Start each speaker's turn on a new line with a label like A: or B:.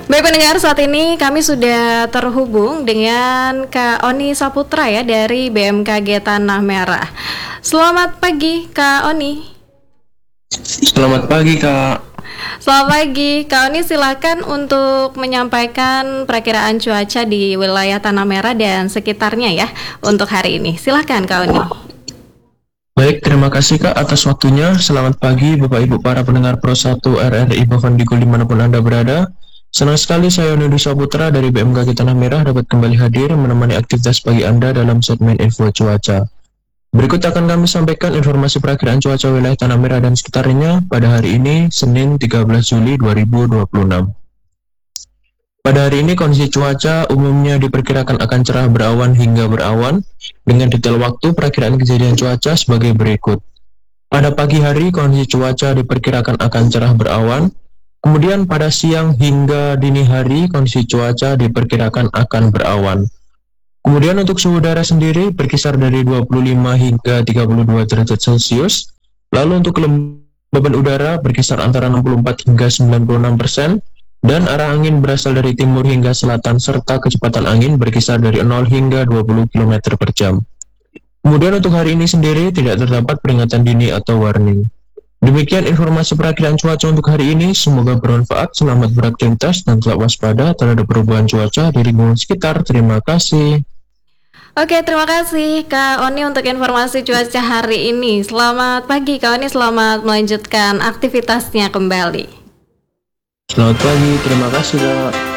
A: Baik pendengar, saat ini kami sudah terhubung dengan Kak Oni Saputra ya dari BMKG Tanah Merah. Selamat pagi Kak Oni.
B: Selamat pagi, Kak.
A: Selamat pagi Kak Oni, silakan untuk menyampaikan perakiraan cuaca di wilayah Tanah Merah dan sekitarnya ya untuk hari ini. Silakan Kak Oni.
B: Baik, terima kasih, Kak, atas waktunya. Selamat pagi, Bapak Ibu para pendengar Pro 1 RRI Bavandikul dimanapun Anda berada. Senang sekali saya Oni Saputra dari BMKG Tanah Merah dapat kembali hadir menemani aktivitas pagi Anda dalam segmen info cuaca. Berikut akan kami sampaikan informasi perakiraan cuaca wilayah Tanah Merah dan sekitarnya pada hari ini, Senin 13 Juli 2026. Pada hari ini kondisi cuaca umumnya diperkirakan akan cerah berawan hingga berawan dengan detail waktu perakiraan kejadian cuaca sebagai berikut. Pada pagi hari kondisi cuaca diperkirakan akan cerah berawan. Kemudian pada siang hingga dini hari kondisi cuaca diperkirakan akan berawan. Kemudian untuk suhu udara sendiri berkisar dari 25 hingga 32 derajat Celcius. Lalu untuk kelembaban udara berkisar antara 64 hingga 96%. Dan arah angin berasal dari timur hingga selatan serta kecepatan angin berkisar dari 0 hingga 20 km per jam. Kemudian untuk hari ini sendiri tidak terdapat peringatan dini atau warning. Demikian informasi perakiraan cuaca untuk hari ini. Semoga bermanfaat. Selamat beraktivitas dan tetap waspada terhadap perubahan cuaca di lingkungan sekitar. Terima kasih.
A: Oke, terima kasih Kak Oni untuk informasi cuaca hari ini. Selamat pagi Kak Oni, selamat melanjutkan aktivitasnya kembali.
B: Selamat pagi, terima kasih, Kak.